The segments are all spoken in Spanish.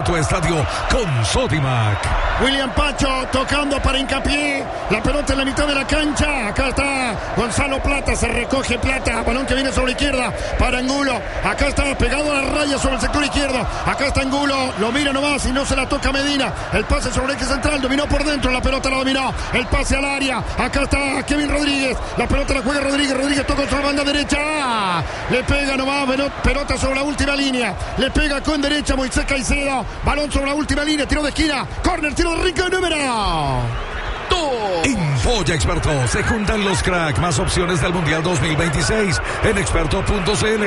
Tu estadio con Sodimac. William Pacho tocando para Hincapié. La pelota en la mitad de la cancha. Acá está Gonzalo Plata. Se recoge Plata. Balón que viene sobre izquierda para Angulo. Acá está pegado a la raya sobre el sector izquierdo. Acá está Angulo. Lo mira nomás y no se la toca Medina. El pase sobre el eje central. Dominó por dentro. La pelota la dominó. El pase al área. Acá está Kevin Rodríguez. La pelota la juega Rodríguez. Rodríguez toca sobre la banda derecha. Le pega nomás. Pelota sobre la última línea. Le pega con derecha Moisés Caicedo. Balón sobre la última línea, tiro de esquina, córner, tiro de rincón, número 2. En Foya Experto se juntan los cracks más opciones del Mundial 2026 en experto.cl.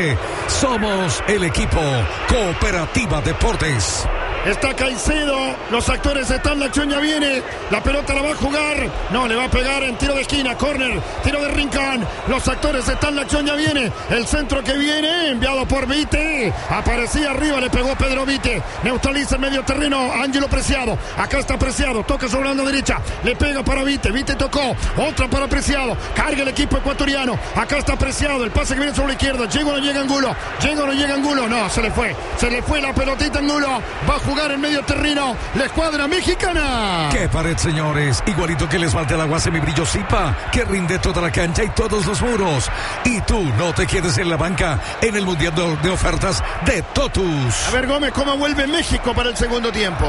Somos el equipo Cooperativa Deportes. Está Caicedo, los actores están, la acción ya viene, la pelota la va a jugar, no, le va a pegar en tiro de esquina, córner, tiro de rincón, los actores están, la acción ya viene, el centro que viene, enviado por Vite, aparecía arriba, le pegó Pedro Vite, neutraliza el medio terreno, Ángelo Preciado, acá está Preciado, toca sobre la banda derecha, le pega para Vite, Vite tocó, otra para Preciado, carga el equipo ecuatoriano, acá está Preciado, el pase que viene sobre la izquierda, llega o no llega Angulo, llega o no llega Angulo, no, se le fue la pelotita Angulo, va a jugar en medio terreno la escuadra mexicana. ¡Qué pared, señores! Igualito que les falta el agua semibrillo Zipa, que rinde toda la cancha y todos los muros. Y tú no te quedes en la banca en el Mundial de Ofertas de Totus. A ver, Gómez, ¿cómo vuelve México para el segundo tiempo?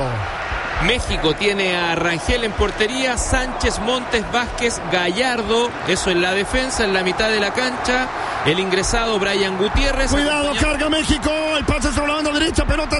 México tiene a Rangel en portería, Sánchez, Montes, Vázquez, Gallardo, eso en la defensa, en la mitad de la cancha, el ingresado Brian Gutiérrez. Cuidado, carga México, el pase sobre la banda derecha, pelota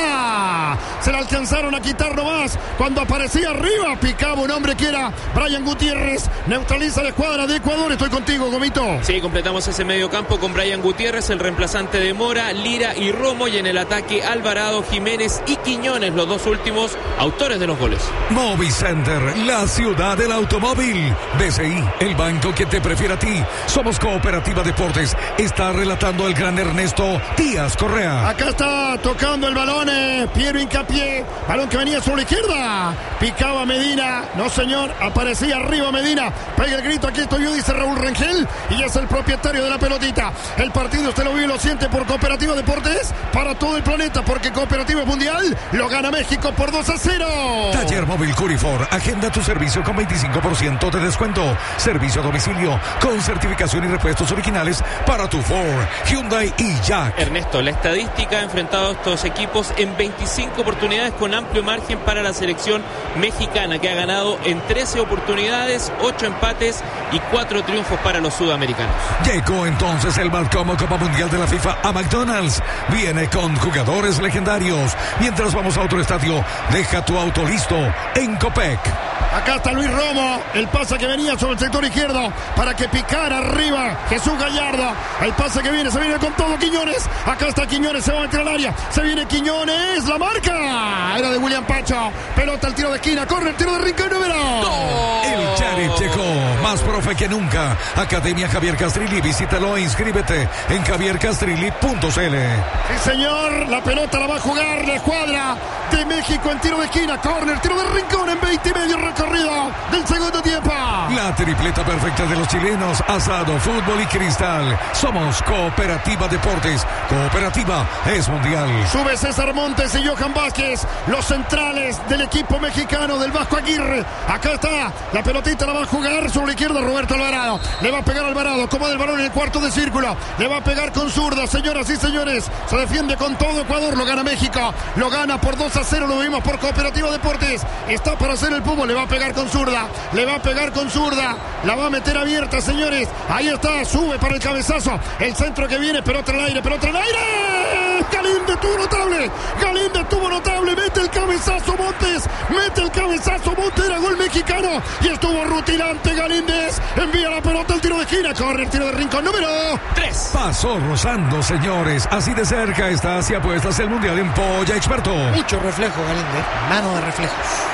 atrás, se la alcanzaron a quitar nomás, cuando aparecía arriba, picaba un hombre que era Brian Gutiérrez, neutraliza la escuadra de Ecuador. Estoy contigo, Gomito. Sí, completamos ese medio campo con Brian Gutiérrez, el reemplazante de Mora, Lira y Romo, y en el ataque Alvarado, Jiménez y Quiñones, los dos últimos autores de los goles. Movicenter, la ciudad del automóvil. BCI, el banco que te prefiere a ti. Somos Cooperativa Deportes. Está relatando el gran Ernesto Díaz Correa. Acá está tocando el balón Piero Hincapié. Balón que venía sobre la izquierda. Picaba Medina. No, señor. Aparecía arriba Medina. Pega el grito. Aquí estoy yo, dice Raúl Rangel. Y es el propietario de la pelotita. El partido usted lo vive y lo siente por Cooperativa Deportes para todo el planeta. Porque Cooperativa Mundial lo gana México por 2-0. Taller Móvil Curifor. Agenda tu servicio con 25% de descuento. Servicio a domicilio con certificación y repuestos originales para tu Ford, Hyundai y Jack. Ernesto, la estadística ha enfrentado a estos equipos en 25 oportunidades con amplio margen para la selección mexicana, que ha ganado en 13 oportunidades, 8 empates y 4 triunfos para los sudamericanos. Llegó entonces el Malcom Copa Mundial de la FIFA a McDonald's. Viene con jugadores legendarios. Mientras vamos a otro estadio, deja tu auto listo en Copec. Acá está Luis Romo, el pase que venía sobre el sector izquierdo para que picara arriba Jesús Gallardo. El pase que viene, se viene con todo Quiñones. Acá está Quiñones, se va a meter al área. Se viene Quiñones, la marca. Era de William Pacho. Pelota al tiro de esquina, corre el tiro de rincón, número 2. El Charit llegó, más profe que nunca. Academia Javier Castrilli, visítalo e inscríbete en javiercastrilli.cl. Sí, señor, la pelota la va a jugar la escuadra de México en tiro de esquina, corner, tiro de rincón en 20 y medio recorrido del segundo tiempo. La tripleta perfecta de los chilenos, asado, fútbol y cristal. Somos Cooperativa Deportes. Cooperativa es mundial. Sube César Montes y Johan Vázquez, los centrales del equipo mexicano del Vasco Aguirre. Acá está, la pelotita la va a jugar sobre la izquierda Roberto Alvarado. Le va a pegar Alvarado, como del balón en el cuarto de círculo. Le va a pegar con zurda, señoras y señores. Se defiende con todo Ecuador, lo gana México. Lo gana por 2-0, lo vimos por Cooperativa Deportes. Está para hacer el fútbol, le va a pegar con zurda. Le va a pegar con zurda. La va a meter abierta, señores. Ahí está, sube para el cabezazo. El centro que viene, pelota al aire, pelota al aire. Galíndez estuvo notable. Galíndez estuvo notable. Mete el cabezazo Montes. Mete el cabezazo Montes. Era gol mexicano. Y estuvo rutilante Galíndez. Envía la pelota al tiro de esquina. Corre el tiro de rincón número 3. Pasó rozando, señores. Así de cerca está hacia apuestas el Mundial en Polla Experto. Mucho reflejo, Galíndez. Mano de reflejos.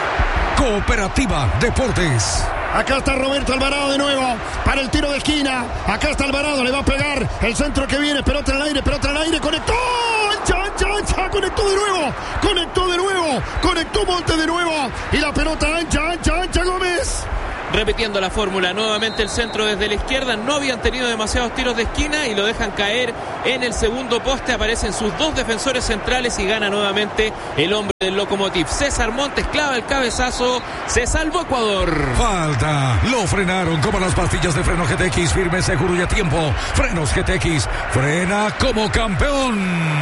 Cooperativa Deportes. Acá está Roberto Alvarado de nuevo para el tiro de esquina. Acá está Alvarado, le va a pegar el centro que viene, pelota en el aire, conectó. Ancha, conectó de nuevo, conectó Montes de nuevo. Y la pelota ancha, Gómez. repitiendo la fórmula. Nuevamente el centro desde la izquierda. No habían tenido demasiados tiros de esquina y lo dejan caer en el segundo poste. Aparecen sus dos defensores centrales y gana nuevamente el hombre del Lokomotiv. César Montes clava el cabezazo. Se salvó Ecuador. Falta. Lo frenaron como las pastillas de freno GTX. Firme, seguro y a tiempo. Frenos GTX. Frena como campeón.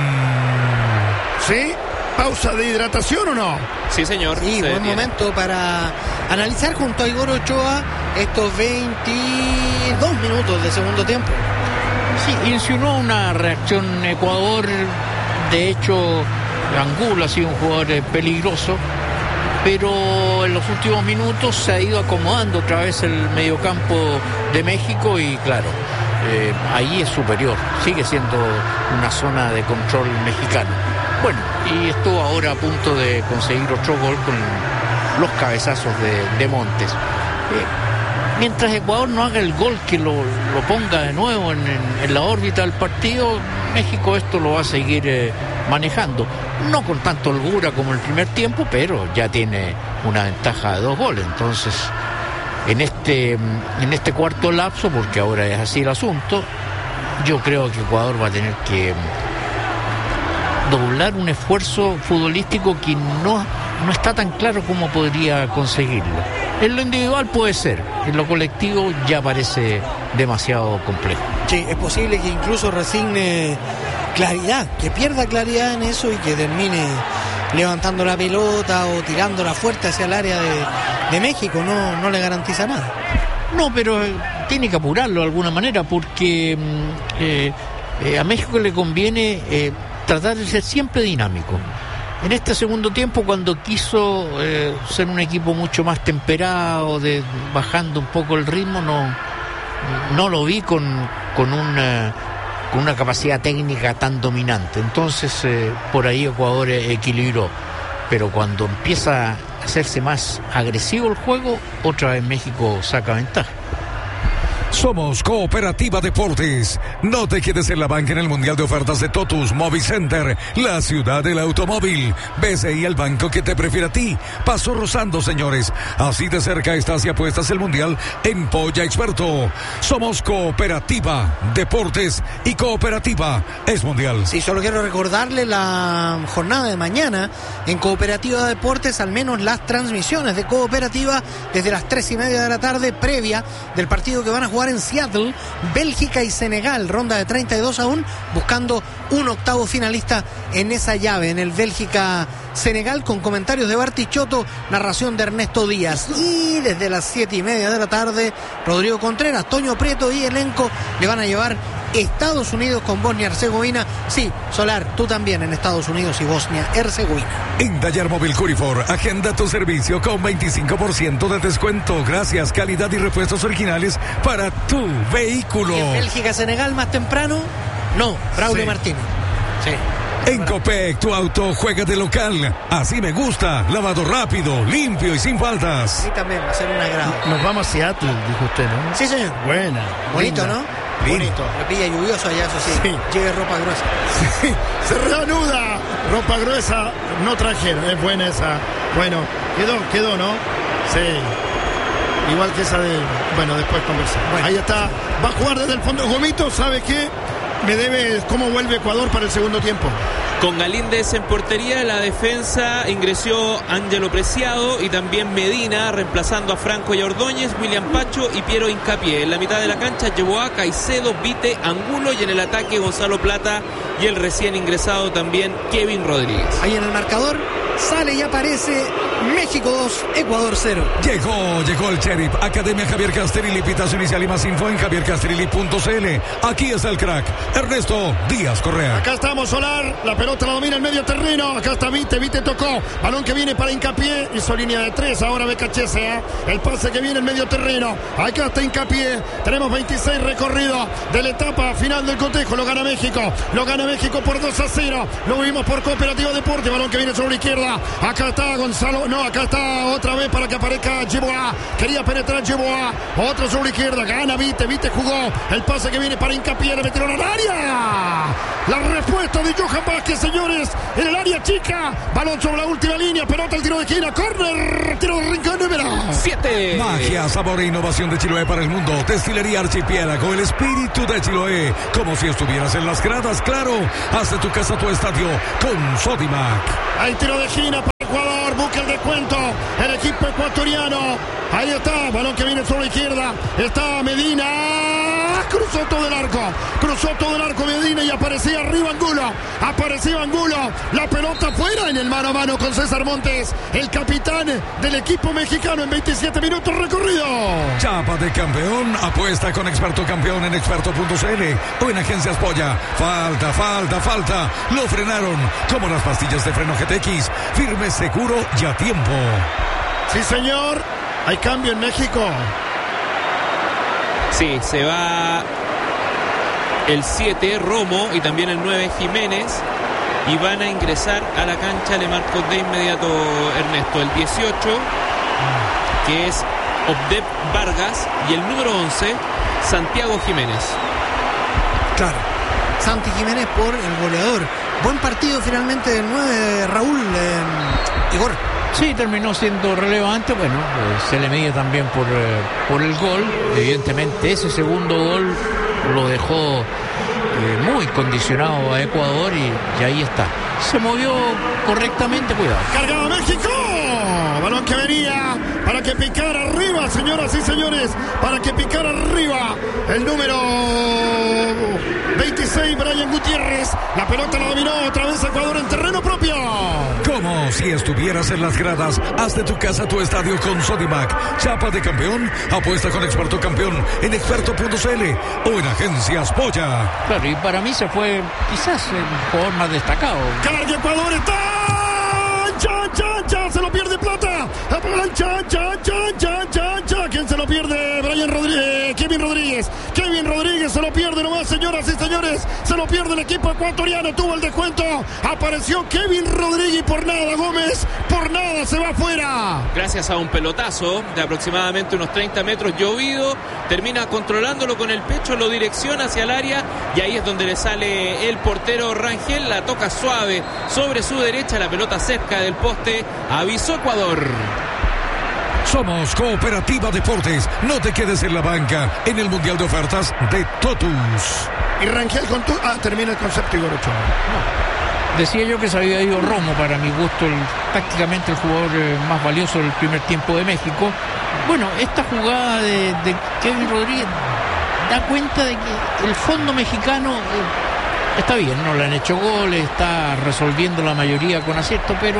¿Sí? ¿Pausa de hidratación o no? Sí, señor. Sí, buen momento para analizar junto a Igor Ochoa estos 22 minutos de segundo tiempo. Sí, insinuó una reacción Ecuador. De hecho, Angulo ha sido un jugador peligroso, pero en los últimos minutos se ha ido acomodando otra vez el mediocampo de México y claro, ahí es superior, sigue siendo una zona de control mexicano. Bueno, y estuvo ahora a punto de conseguir otro gol con los cabezazos de Montes. Mientras Ecuador no haga el gol que lo ponga de nuevo en la órbita del partido, México esto lo va a seguir manejando. No con tanta holgura como el primer tiempo, pero ya tiene una ventaja de 2 goles. Entonces, en este cuarto lapso, porque ahora es así el asunto, yo creo que Ecuador va a tener que doblar un esfuerzo futbolístico que no está tan claro cómo podría conseguirlo. En lo individual puede ser, en lo colectivo ya parece demasiado complejo. Sí, es posible que incluso resigne claridad, que pierda claridad en eso y que termine levantando la pelota o tirándola fuerte hacia el área de México. No le garantiza nada. No, pero tiene que apurarlo de alguna manera porque a México le conviene tratar de ser siempre dinámico. En este segundo tiempo, cuando quiso ser un equipo mucho más temperado, bajando un poco el ritmo, no lo vi con una capacidad técnica tan dominante. Entonces, por ahí Ecuador equilibró. Pero cuando empieza a hacerse más agresivo el juego, otra vez México saca ventaja. Somos Cooperativa Deportes. No te quedes en la banca en el Mundial de Ofertas de Totus Movicenter, la ciudad del automóvil. BCI, el banco que te prefiere a ti. Pasó rozando, señores. Así de cerca estás y apuestas el Mundial en Polla Experto. Somos Cooperativa Deportes y Cooperativa es Mundial. Sí, solo quiero recordarle la jornada de mañana en Cooperativa Deportes, al menos las transmisiones de Cooperativa desde las 3:30 de la tarde, previa del partido que van a jugar en Seattle, Bélgica y Senegal, ronda de 32 aún, buscando un octavo finalista en esa llave, en el Bélgica-Senegal, con comentarios de Bartichotto, narración de Ernesto Díaz. Y desde las 7:30 de la tarde, Rodrigo Contreras, Toño Prieto y elenco le van a llevar Estados Unidos con Bosnia-Herzegovina. Sí, Solar, tú también en Estados Unidos y Bosnia-Herzegovina. En Dallar Móvil Curifor, agenda tu servicio con 25% de descuento. Gracias, calidad y repuestos originales para tu vehículo. ¿Y en Bélgica-Senegal más temprano? No, Braulio Martínez. Sí. En Copec, tu auto juega de local. Así me gusta. Lavado rápido, limpio y sin faltas. Sí, también va a ser un agrado. Nos vamos a Seattle, dijo usted, ¿no? Sí, señor. Buena. Bonito, linda. ¿no? Bonito. Me pilla lluvioso allá, eso sí. Lleve ropa gruesa. Sí, se reanuda. Ropa gruesa no trajeron. Es buena esa. Bueno, quedó, ¿no? Sí. Igual que esa de... Bueno, después conversamos. Bueno. Ahí está. Va a jugar desde el fondo. Gomito, ¿sabe qué? Me debe cómo vuelve Ecuador para el segundo tiempo. Con Galíndez en portería, la defensa ingresó Ángelo Preciado y también Medina, reemplazando a Franco y a Ordóñez, William Pacho y Piero Hincapié. En la mitad de la cancha, Yeboah, Caicedo, Vite, Angulo, y en el ataque Gonzalo Plata y el recién ingresado también Kevin Rodríguez. Ahí en el marcador sale y aparece México 2, Ecuador 0. Llegó el Sheriff. Academia Javier Castrilli, pitazo inicial y más info en javiercastrilli.cl. Aquí está el crack, Ernesto Díaz Correa. Acá estamos, Solar, la pelota la domina el medio terreno, acá está Vite tocó, balón que viene para Hincapié, hizo línea de 3, ahora Becachese, el pase que viene el medio terreno, acá está Hincapié, tenemos 26 recorridos de la etapa final del cotejo, lo gana México por 2-0, lo vimos por Cooperativa Deporte, balón que viene sobre la izquierda, acá está Gonzalo, no, acá está otra vez para que aparezca Yeboah, quería penetrar Yeboah, otro sobre la izquierda, gana Vite jugó, el pase que viene para Hincapié, le metieron al área, la respuesta de Johan Vázquez, señores, en el área chica, balón sobre la última línea, pelota al tiro de esquina, córner, tiro de rincón, Veraz. 7. Magia, sabor e innovación de Chiloé para el mundo. Destilería Archipiélago, el espíritu de Chiloé. Como si estuvieras en las gradas, claro. Haz de tu casa tu estadio con Sodimac. Hay tiro de esquina para Ecuador. Busca el descuento. El equipo ecuatoriano. Ahí está. Balón que viene sobre la izquierda. Está Medina. Cruzó todo el arco Medina y aparecía arriba Angulo. La pelota fuera en el mano a mano con César Montes, el capitán del equipo mexicano en 27 minutos recorrido. Chapa de campeón, apuesta con Experto Campeón en experto.cl o en Agencias Polla. Falta. Lo frenaron como las pastillas de freno GTX. Firme, seguro y a tiempo. Sí, señor. Hay cambio en México. Sí, se va el 7, Romo, y también el 9, Jiménez, y van a ingresar a la cancha, le marcó de inmediato Ernesto, el 18, que es Obdeb Vargas, y el número 11, Santiago Jiménez. Claro, Santi Jiménez por el goleador. Buen partido finalmente del 9, Raúl, Igor. Sí, terminó siendo relevante. Bueno, se le mide también por el gol. Evidentemente ese segundo gol lo dejó muy condicionado a Ecuador y ahí está. Se movió correctamente, cuidado. Cargado México. Balón que venía para que picara arriba, señoras y señores. Para que picara arriba el número 26, Brian Gutiérrez. La pelota la dominó otra vez Ecuador en terreno propio. Como si estuvieras en las gradas, haz de tu casa tu estadio con Sodimac. Chapa de campeón, apuesta con Experto Campeón en experto.cl o en Agencias Polla. Claro, y para mí se fue quizás el jugador más destacado. Carga Ecuador, está. Se lo pierde Plata. ¿Quién se lo pierde? Kevin Rodríguez se lo pierde nomás, señoras y señores. Se lo pierde el equipo ecuatoriano. Tuvo el descuento. Apareció Kevin Rodríguez y por nada Gómez. Por nada se va afuera. Gracias a un pelotazo de aproximadamente unos 30 metros llovido. Termina controlándolo con el pecho, lo direcciona hacia el área. Y ahí es donde le sale el portero Rangel. La toca suave sobre su derecha. La pelota cerca del poste. Avisó Ecuador. Somos Cooperativa Deportes. No te quedes en la banca en el Mundial de Ofertas de Totus. Y Rangel con tu... termina el concepto, Igor Ochoa. No. Decía yo que se había ido Romo, para mi gusto, tácticamente el jugador más valioso del primer tiempo de México. Bueno, esta jugada de Kevin Rodríguez da cuenta de que el fondo mexicano está bien, no le han hecho goles, está resolviendo la mayoría con acierto, pero...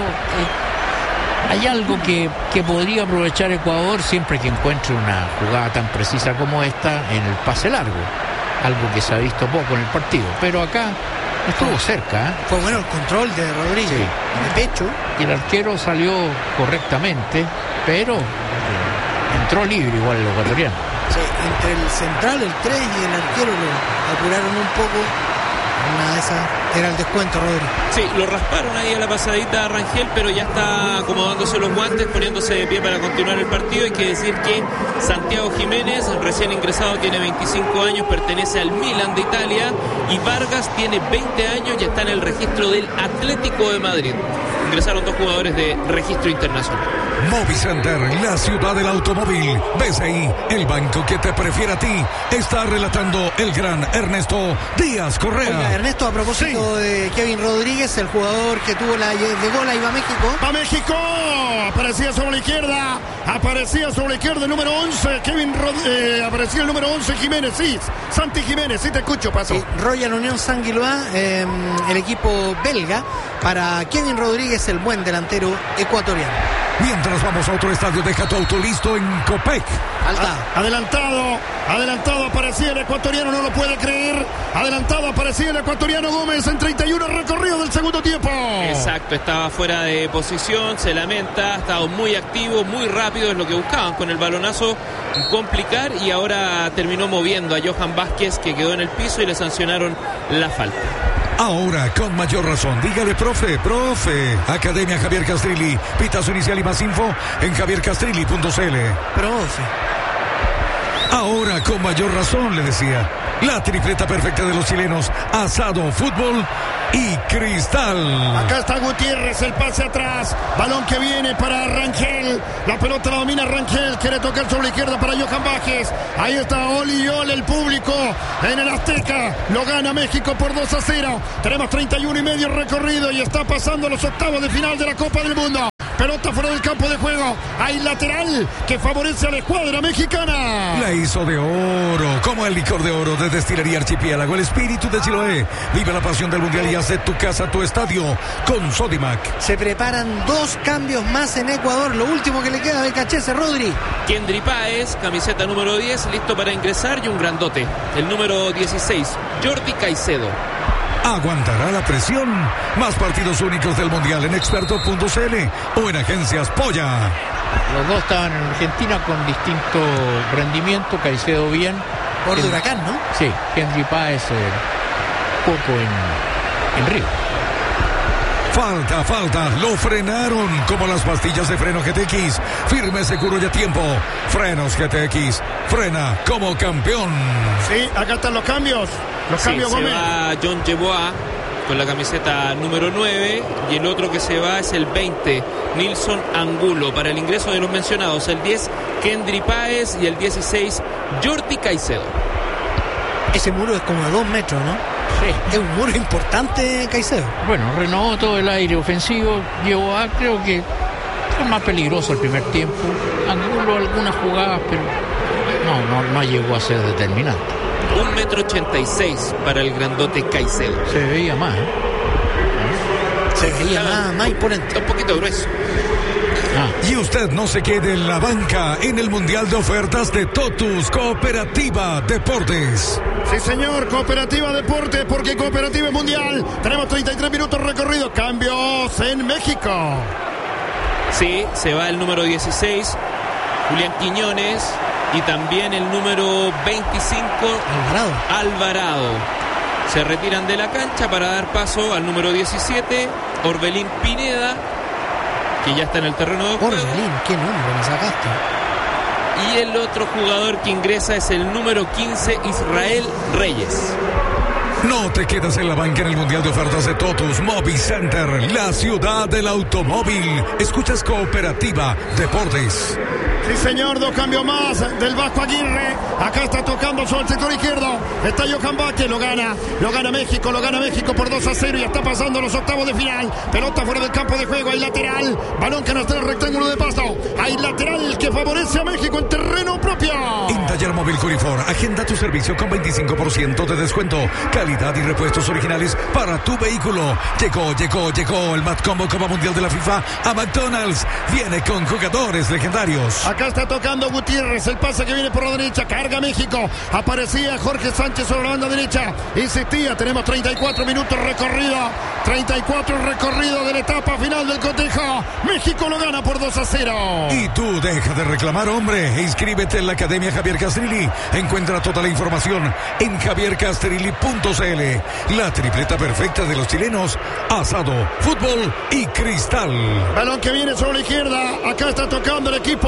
hay algo que podría aprovechar Ecuador siempre que encuentre una jugada tan precisa como esta en el pase largo. Algo que se ha visto poco en el partido. Pero acá estuvo cerca. Fue bueno el control de Rodríguez. Sí. De pecho. Y el arquero salió correctamente, pero entró libre igual el ecuatoriano. Sí, entre el central, el 3 y el arquero lo apuraron un poco. Una de esas era el descuento, Rodríguez. Sí, lo rasparon ahí a la pasadita a Rangel, pero ya está acomodándose los guantes, poniéndose de pie para continuar el partido. Hay que decir que Santiago Jiménez, recién ingresado, tiene 25 años, pertenece al Milan de Italia, y Vargas tiene 20 años y está en el registro del Atlético de Madrid. Ingresaron dos jugadores de registro internacional. Movicenter, la ciudad del automóvil. BCI, el banco que te prefiere a ti. Está relatando el gran Ernesto Díaz Correa. Oiga, Ernesto, a propósito de Kevin Rodríguez, el jugador que tuvo la de gol, ahí va México. ¡Va México! Aparecía sobre la izquierda el número 11, aparecía el número 11, Jiménez, sí, Santi Jiménez, sí te escucho, Pato. Sí, Royal Unión Saint-Gilloise, el equipo belga, para Kevin Rodríguez, el buen delantero ecuatoriano. Mientras vamos a otro estadio, deja tu auto listo en Copec. Adelantado aparecía el ecuatoriano, no lo puede creer. Adelantado aparecía el ecuatoriano Gómez en 31 recorridos del segundo tiempo. Exacto, estaba fuera de posición, se lamenta, ha estado muy activo, muy rápido, es lo que buscaban con el balonazo, complicar, y ahora terminó moviendo a Johan Vázquez, que quedó en el piso, y le sancionaron la falta. Ahora, con mayor razón, dígale profe. Academia Javier Castrilli. Pitazo inicial y más info en javiercastrilli.cl. Profe. Ahora con mayor razón, le decía. La tripleta perfecta de los chilenos: asado, fútbol y cristal. Acá está Gutiérrez, el pase atrás. Balón que viene para Rangel. La pelota la domina Rangel. Quiere tocar sobre la izquierda para Johan Vázquez. Ahí está Oliol, el público en el Azteca. Lo gana México por 2-0. Tenemos 31 y medio recorrido y está pasando los octavos de final de la Copa del Mundo. Pelota fuera del campo de juego. Hay lateral que favorece a la escuadra mexicana. La hizo de oro, como el licor de oro de Destilería Archipiélago. El espíritu de Chiloé. Vive la pasión del mundial y haz de tu casa tu estadio con Sodimac. Se preparan 2 cambios más en Ecuador. Lo último que le queda de Cachese, Rodri. Kendry Páez, camiseta número 10, listo para ingresar, y un grandote, el número 16, Jordi Caicedo. ¿Aguantará la presión? Más partidos únicos del mundial en experto.cl o en agencias Polla. Los dos estaban en Argentina con distinto rendimiento. Caicedo bien. Por de Huracán, ¿no? Sí, Kendry Páez poco en Río. Falta, lo frenaron como las pastillas de freno GTX. Firme, seguro y a tiempo. Frenos GTX, frena como campeón. Sí, acá están los cambios. Los cambios, se Gómez. va John Yeboah con la camiseta número 9 y el otro que se va es el 20, Nilson Angulo. Para el ingreso de los mencionados, el 10, Kendry Páez, y el 16, Jordi Caicedo. Ese muro es como de 2 metros, ¿no? Sí. Es un muro importante, Caicedo. Bueno, renovó todo el aire ofensivo. Yeboah creo que fue más peligroso el primer tiempo. Angulo algunas jugadas, pero no llegó a ser determinante. 1,86 m para el grandote Caicedo. Se veía más, ¿eh? Se veía más imponente. Está un poquito grueso. Y usted no se quede en la banca en el Mundial de Ofertas de Totus Cooperativa Deportes. Sí, señor, Cooperativa Deportes, porque Cooperativa es mundial. Tenemos 33 minutos recorridos. Cambios en México. Sí, se va el número 16, Julián Quiñones, y también el número 25, Alvarado. Se retiran de la cancha para dar paso al número 17, Orbelín Pineda, que ya está en el terreno de juego. Orbelín, qué nombre me sacaste. Y el otro jugador que ingresa es el número 15, Israel Reyes. No te quedas en la banca en el Mundial de Ofertas de Totus Movicenter, la ciudad del automóvil. Escuchas Cooperativa Deportes. Sí, señor, 2 cambios más del Vasco Aguirre. Acá está tocando sobre el sector izquierdo. Está Johan Vázquez, lo gana México por 2-0 y está pasando los octavos de final. Pelota fuera del campo de juego, hay lateral. Balón que no está en el rectángulo de pasto. Hay lateral que favorece a México en terreno propio. En Taller Móvil Curifor, agenda tu servicio con 25% de descuento. Calidad y repuestos originales para tu vehículo. Llegó el Mad Combo Copa Mundial de la FIFA a McDonald's. Viene con jugadores legendarios. Acá está tocando Gutiérrez, el pase que viene por la derecha, carga México, aparecía Jorge Sánchez sobre la banda derecha, insistía, tenemos 34 minutos recorrido, 34 recorrido de la etapa final del cotejo. México lo gana por 2-0. Y tú deja de reclamar, hombre, e inscríbete en la Academia Javier Castrilli. Encuentra toda la información en javiercastrilli.cl. La tripleta perfecta de los chilenos: asado, fútbol y cristal. Balón que viene sobre la izquierda, acá está tocando el equipo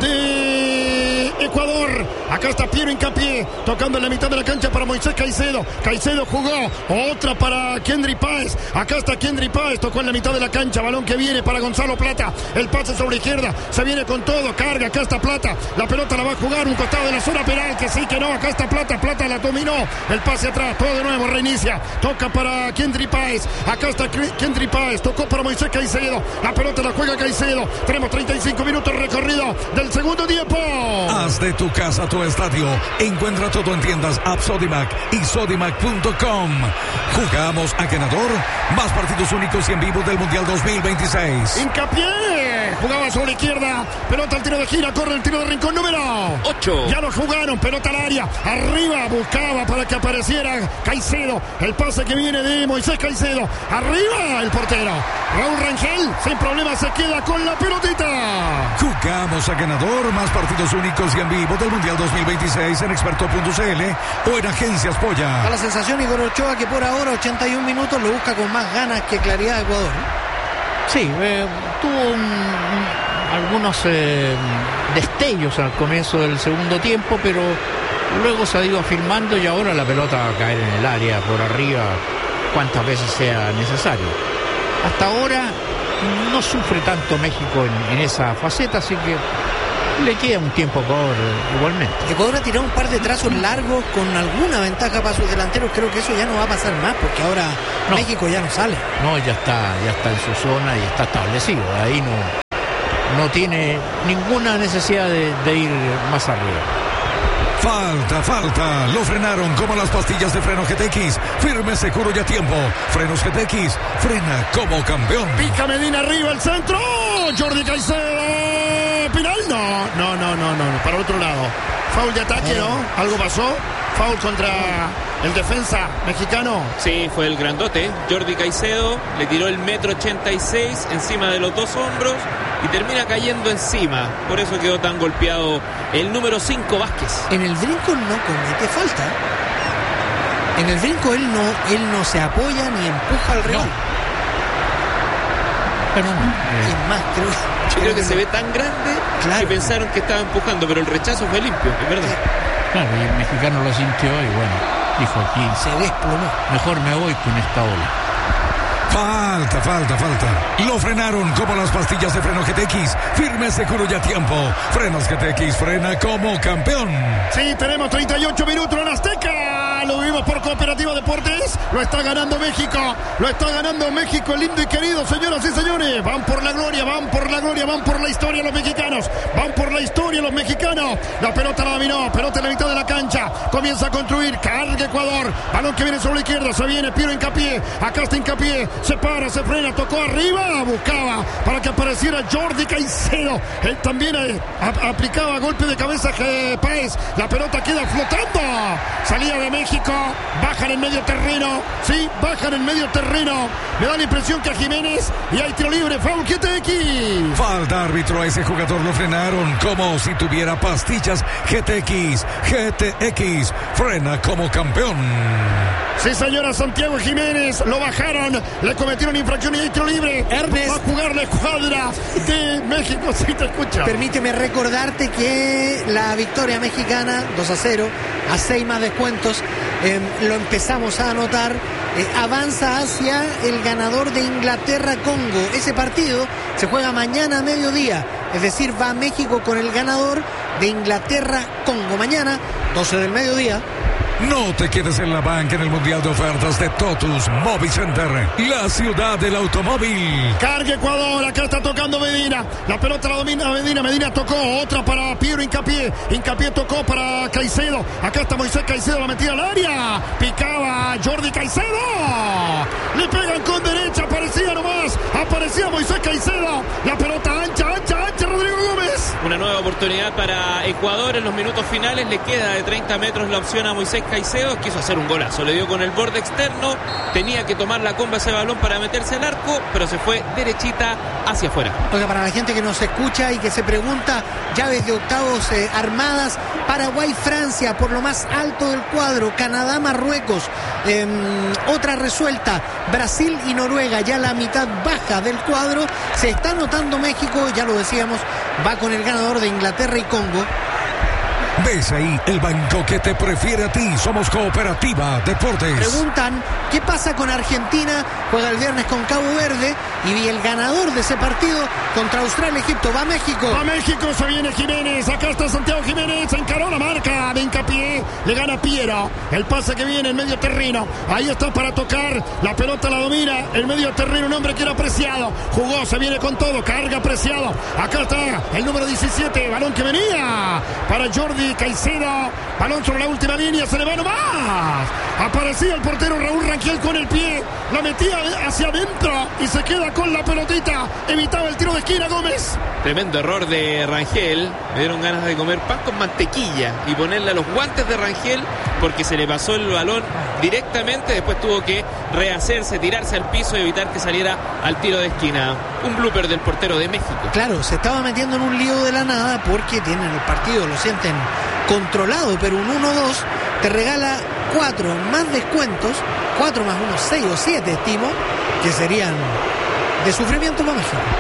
de Ecuador. Acá está Piero Hincapié tocando en la mitad de la cancha para Moisés Caicedo. Caicedo jugó, otra para Kendry Páez. Acá está Kendry Páez, tocó en la mitad de la cancha. Balón que viene para Gonzalo Plata. El pase sobre la izquierda, se viene con todo, carga. Acá está Plata, la pelota la va a jugar un costado de la zona penal, que sí, que no. Acá está Plata, Plata la dominó. El pase atrás, todo de nuevo, reinicia. Toca para Kendry Páez. Acá está Kendry Páez, tocó para Moisés Caicedo. La pelota la juega Caicedo. Tenemos 35 minutos recorrido del segundo tiempo. Haz de tu casa tu estadio. Encuentra todo en tiendas App Sodimac y Sodimac.com. Jugamos a ganador. Más partidos únicos y en vivo del Mundial 2026. Hincapié jugaba sobre la izquierda. Pelota al tiro de gira. Corre el tiro de rincón número 8. Ya lo jugaron. Pelota al área. Arriba buscaba para que apareciera Caicedo. El pase que viene de Moisés Caicedo. Arriba el portero Raúl Rangel. Sin problema se queda con la pelotita. Jugamos a ganador. Más partidos únicos y en vivo del Mundial 2026 en experto.cl o en agencias Polla. Da la sensación Igor Ochoa que por ahora 81 minutos lo busca con más ganas que claridad Ecuador. Sí, tuvo algunos destellos al comienzo del segundo tiempo, pero luego se ha ido afirmando y ahora la pelota va a caer en el área, por arriba, cuantas veces sea necesario. Hasta ahora no sufre tanto México en esa faceta, así que le queda un tiempo a Ecuador igualmente. Ecuador ha tirado un par de trazos largos con alguna ventaja para sus delanteros. Creo que eso ya no va a pasar más, porque ahora México ya no sale. No, ya está en su zona y está establecido. Ahí no tiene ninguna necesidad de ir más arriba. Falta, lo frenaron como las pastillas de freno GTX, firme, seguro y a tiempo. Frenos GTX, frena como campeón. Pica Medina arriba, el centro, Jordi Caicedo, penal, no, para el otro lado. Foul de ataque, ¿no? ¿Algo pasó? Foul contra el defensa mexicano. Sí, fue el grandote, Jordi Caicedo, le tiró el 1,86 m encima de los dos hombros y termina cayendo encima. Por eso quedó tan golpeado el número 5, Vázquez. En el brinco no comete falta. En el brinco él no se apoya ni empuja al rival. Pero Es más, creo que se ve tan grande, claro, que pensaron que estaba empujando, pero el rechazo fue limpio, es verdad. claro, y el mexicano lo sintió y bueno, dijo aquí, se desplomó. mejor me voy con esta ola. Falta. Lo frenaron como las pastillas de freno GTX, firme, seguro y a tiempo. Frenos GTX, frena como campeón. Sí, tenemos 38 minutos en Azteca. Lo vivimos por Cooperativa Deportes. Lo está ganando México. El lindo y querido, señoras y señores. Van por la gloria, van por la historia los mexicanos. La pelota la dominó, pelota en la mitad de la cancha. Comienza a construir, carga Ecuador. Balón que viene sobre la izquierda, se viene Piero Hincapié. Acá está Hincapié, se para, se frena, tocó arriba, buscaba para que apareciera Jordi Caicedo. Él también aplicaba golpe de cabeza Páez. La pelota queda flotando. Salida de México, bajan en medio terreno. Sí, bajan en medio terreno. Me da la impresión que a Jiménez y hay tiro libre. Foul GTX. Falta, árbitro, a ese jugador lo frenaron como si tuviera pastillas GTX, frena como campeón. Sí, señora, Santiago Jiménez, lo bajaron, le cometieron infracción y hay tiro libre. Ernest. Va a jugar la escuadra de México, si te escucha. Permíteme recordarte que la victoria mexicana 2-0 a 6 más descuentos, lo empezamos a anotar, avanza hacia el ganador de Inglaterra-Congo. Ese partido se juega mañana a mediodía, es decir, va México con el ganador de Inglaterra-Congo mañana, 12 del mediodía. No te quedes en la banca en el Mundial de Ofertas de Totus Movicenter, la ciudad del automóvil. Carga Ecuador, acá está tocando Medina. La pelota la domina Medina tocó, otra para Piero Hincapié. Hincapié tocó para Caicedo. Acá está Moisés Caicedo, la metida al área. Picaba Jordi Caicedo. Le pegan con derecha, aparecía Moisés Caicedo. La pelota ancha, Rodrigo Gómez. Una nueva oportunidad para Ecuador en los minutos finales. Le queda de 30 metros la opción a Moisés Caicedo. Quiso hacer un golazo, le dio con el borde externo. Tenía que tomar la comba ese balón para meterse al arco, pero se fue derechita hacia afuera. Oiga, para la gente que nos escucha y que se pregunta, llaves de octavos armadas: Paraguay-Francia por lo más alto del cuadro, Canadá-Marruecos, otra resuelta, Brasil y Noruega, ya la mitad baja del cuadro. Se está anotando México, ya lo decíamos, va con el ganador de Inglaterra y Congo. ¿Ves ahí el banco que te prefiere a ti? Somos Cooperativa Deportes. Preguntan, ¿qué pasa con Argentina? Juega el viernes con Cabo Verde y el ganador de ese partido contra Australia-Egipto va a México. Va a México, se viene Jiménez. Acá está Santiago Jiménez, encaró la marca de Hincapié. Le gana Piero. El pase que viene en medio terreno. Ahí está para tocar. La pelota la domina. El medio terreno, un hombre que era Preciado. Jugó, se viene con todo. Carga Preciado. Acá está el número 17. Balón que venía para Jordi Caicedo, balón sobre la última línea, se le va nomás. Aparecía el portero Raúl Rangel con el pie, la metía hacia adentro y se queda con la pelotita. Evitaba el tiro de esquina Gómez. Tremendo error de Rangel. Me dieron ganas de comer pan con mantequilla y ponerle a los guantes de Rangel, porque se le pasó el balón directamente. Después tuvo que rehacerse, tirarse al piso y evitar que saliera al tiro de esquina. Un blooper del portero de México. Claro, se estaba metiendo en un lío de la nada porque tienen el partido, lo sienten controlado, pero un 1-2 te regala 4 más descuentos, 4 más 1, 6 o 7 estimo, que serían de sufrimiento para México.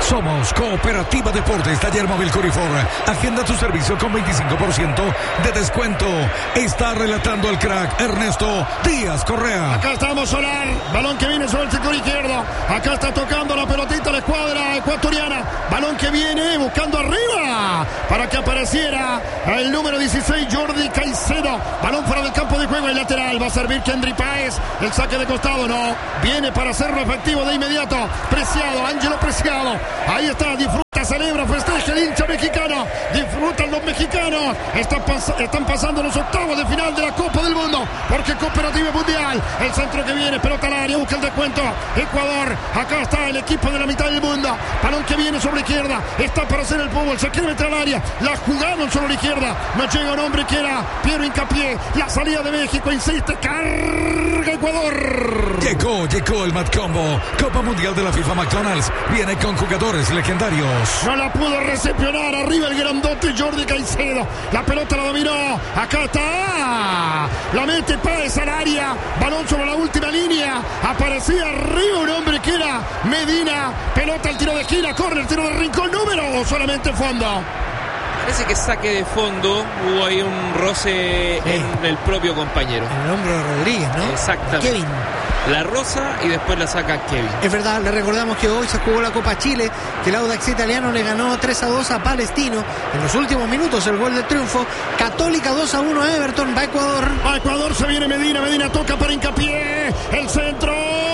Somos Cooperativa Deportes, Taller Móvil Curifor. Agenda tu servicio con 25% de descuento. Está relatando el crack Ernesto Díaz Correa. Acá estamos, Solar. Balón que viene sobre el sector izquierdo. Acá está tocando la pelotita la escuadra ecuatoriana. Balón que viene buscando arriba para que apareciera el número 16, Jordi Caicedo. Balón fuera del campo de juego y lateral. Va a servir Kendry Páez. El saque de costado no. Viene para hacerlo efectivo de inmediato. Preciado, Ángelo Preciado. Ahí está, disfruta, celebra, festeja el hincha mexicano. Disfrutan los mexicanos. Están pasando los octavos de final de la Copa del Mundo. Porque Cooperativa Mundial. El centro que viene, pelota al área, busca el descuento. Ecuador, acá está el equipo de la mitad del mundo. Balón que viene sobre la izquierda. Está para hacer el fútbol. Se quiere meter al área. La jugaron sobre la izquierda. No llega un hombre que era Piero Hincapié. La salida de México, insiste. Carga Ecuador. Llegó el Mad Combo. Copa Mundial de la FIFA McDonald's. Viene con jugadores legendarios. No la pudo recepcionar. Arriba el grandote Jordi Caicedo. La pelota la dominó. Acá está. La mete Páez al área. Balón sobre la última línea. Aparecía arriba un hombre que era Medina. Pelota al tiro de esquina. Corre el tiro de rincón. Número o solamente fondo. Parece que saque de fondo. Hubo ahí un roce en el propio compañero. En el hombro de Rodríguez, ¿no? Exactamente. Kevin. La roza y después la saca Kevin. Es verdad, le recordamos que hoy se jugó la Copa Chile, que el Audax italiano le ganó 3-2 a Palestino. En los últimos minutos el gol de triunfo. Católica 2-1 a Everton. Va a Ecuador. A Ecuador se viene Medina. Medina toca para Hincapié. El centro.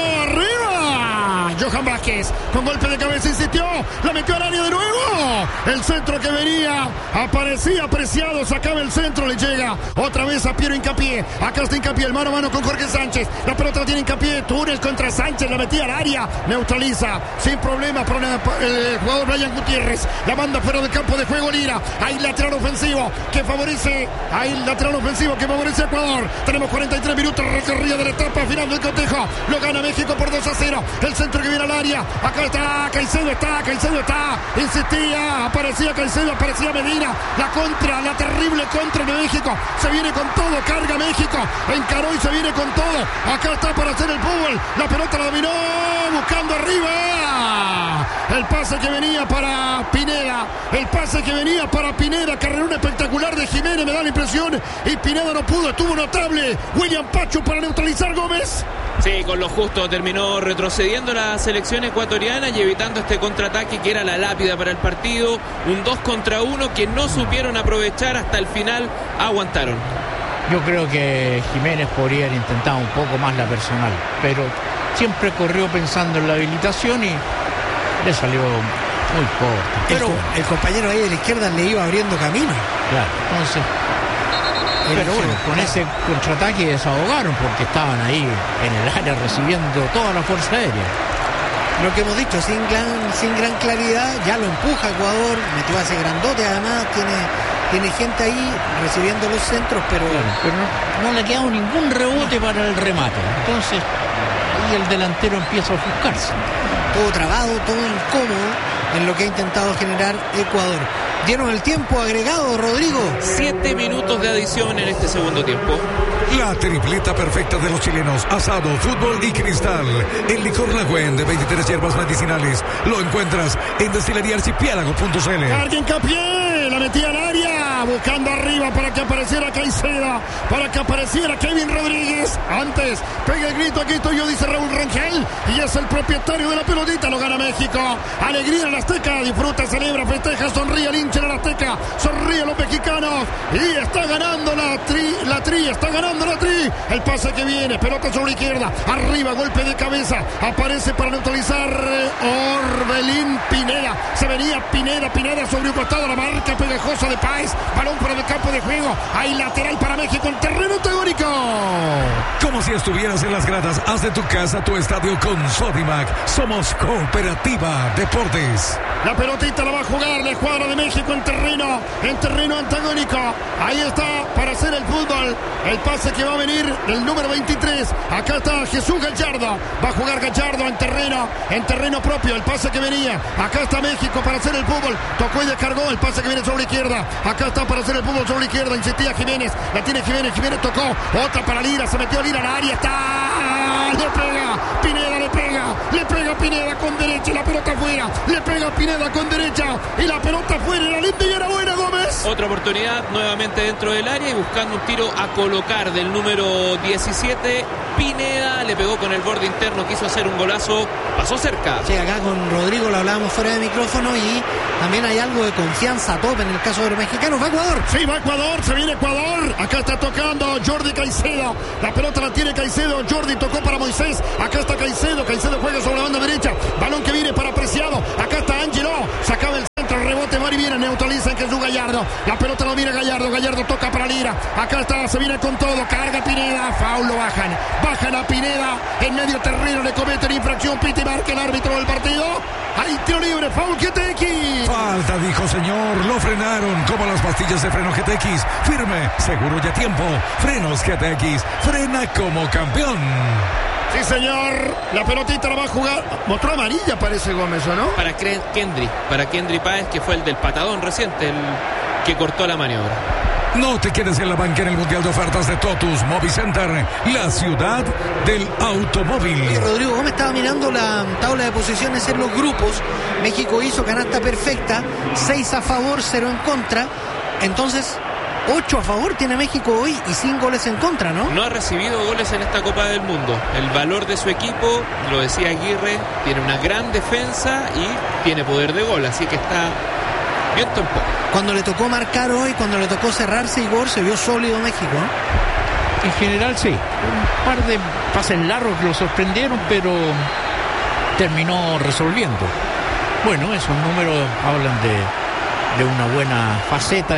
Arriba. Johan Vázquez con golpe de cabeza insistió. La metió al área de nuevo. El centro que venía. Aparecía Preciado. Sacaba el centro. Le llega otra vez a Piero Hincapié. Acá está Hincapié. El mano a mano con Jorge Sánchez. La pelota la tiene Hincapié. Túnel contra Sánchez. La metía al área. Neutraliza sin problema por el jugador Brian Gutiérrez. La banda fuera del campo de juego Lira. Hay lateral ofensivo que favorece. Hay lateral ofensivo que favorece a Ecuador. Tenemos 43 minutos recorrida de la etapa final del cotejo. Lo gana México por 2-0. El centro que viene al área. Acá está Caicedo. Caicedo está. Insistía. Aparecía Caicedo. Aparecía Medina. La terrible contra de México. Se viene con todo. Carga México. Encaró y se viene con todo. Acá está para hacer el fútbol. La pelota la dominó. Buscando arriba. El pase que venía para Pineda. Carrerón espectacular de Jiménez. Me da la impresión. Y Pineda no pudo. Estuvo notable. William Pacho para neutralizar Gómez. Sí, con lo justo terminó retrocediendo la selección ecuatoriana y evitando este contraataque que era la lápida para el partido. Un 2 contra 1 que no supieron aprovechar. Hasta el final aguantaron. Yo creo que Jiménez podría haber intentado un poco más la personal, pero siempre corrió pensando en la habilitación y le salió muy corto. Pero el compañero ahí de la izquierda le iba abriendo camino. Claro, entonces... Pero bueno, con ese contraataque desahogaron porque estaban ahí en el área recibiendo toda la fuerza aérea. Lo que hemos dicho, sin gran claridad, ya lo empuja Ecuador, metió a ese grandote, además tiene gente ahí recibiendo los centros, pero no le ha quedado ningún rebote para el remate. Entonces, ahí el delantero empieza a ofuscarse. Todo trabado, todo incómodo en lo que ha intentado generar Ecuador. ¿Dieron el tiempo agregado, Rodrigo? 7 minutos de adición en este segundo tiempo. La tripleta perfecta de los chilenos: asado, fútbol y cristal. El licor Lagüen de 23 hierbas medicinales lo encuentras en destileríaarchipiélago.cl. Alguien Capié, la metía al área, buscando arriba para que apareciera Caicedo, para que apareciera Kevin Rodríguez. Antes, pega el grito, aquí estoy yo, dice Raúl Rangel, y es el propietario de la pelotita, lo gana México. Alegría en la Azteca, disfruta, celebra, festeja, sonríe el hincha en la Azteca, sonríe los mexicanos, y está ganando la tri, está ganando la tri. El pase que viene, pelota sobre la izquierda, arriba, golpe de cabeza, aparece para neutralizar Orbelín Pineda. Se venía Pineda sobre un costado, la marca pegajosa de Páez, balón para el campo de juego, hay lateral para México en terreno teórico. Como si estuvieras en las gradas, haz de tu casa tu estadio con Sodimac. Somos Cooperativa Deportes. La pelotita la va a jugar la escuadra de México en terreno antagónico. Ahí está para hacer el fútbol. El pase que va a venir del número 23. Acá está Jesús Gallardo. Va a jugar Gallardo en terreno propio. El pase que venía. Acá está México para hacer el fútbol. Tocó y descargó. El pase que viene sobre la izquierda. Acá está para hacer el fútbol sobre la izquierda. Insistía Jiménez. La tiene Jiménez. Jiménez tocó. Otra para Lira. Se metió Lira al área. Está le pega, Pineda le pega Pineda con derecha y la pelota afuera, le pega Pineda con derecha y la pelota afuera, la linda y era buena, Gómez. Otra oportunidad nuevamente dentro del área y buscando un tiro a colocar del número 17. Pineda le pegó con el borde interno, quiso hacer un golazo, pasó cerca. Sí, acá con Rodrigo lo hablábamos fuera de micrófono y también hay algo de confianza a tope en el caso de los mexicanos. Va Ecuador. Sí, va Ecuador, se viene Ecuador. Acá está tocando Jordi Caicedo. La pelota la tiene Caicedo. Jordi tocó para Moisés. Acá está Caicedo. Caicedo juega sobre la banda derecha. Balón que viene para Preciado. Acá está Ángelo. Sacaba el centro, rebote, va y viene, neutraliza en Jesús Gallardo. La pelota la viene Gallardo. Gallardo toca para Lira. Acá está, se viene con todo. Carga Pineda. Foul, lo bajan. Bajan a Pineda. En medio terreno le cometen infracción. Piti marca el árbitro del partido. Hay tiro libre. Foul GTX. Falta, dijo señor. Lo frenaron como las pastillas de freno GTX. Firme, seguro y a tiempo. Frenos GTX. Frena como campeón. Sí, señor. La pelotita la va a jugar. Mostró amarilla, parece Gómez, ¿o no? Para Kendry Páez, que fue el del patadón reciente, el que cortó la maniobra. No te quedes en la banca en el Mundial de Ofertas de Totus Movicenter, la ciudad del automóvil. Y Rodrigo Gómez estaba mirando la tabla de posiciones en los grupos. México hizo canasta perfecta, 6 a favor, 0 en contra. Entonces, 8 a favor tiene México hoy y 5 goles en contra, ¿no? No ha recibido goles en esta Copa del Mundo. El valor de su equipo, lo decía Aguirre, tiene una gran defensa y tiene poder de gol, así que está viento en poco. Cuando le tocó marcar hoy, cuando le tocó cerrarse Igor, se vio sólido México, ¿eh? En general sí, un par de pases largos que lo sorprendieron, pero terminó resolviendo. Bueno, esos números hablan de una buena faceta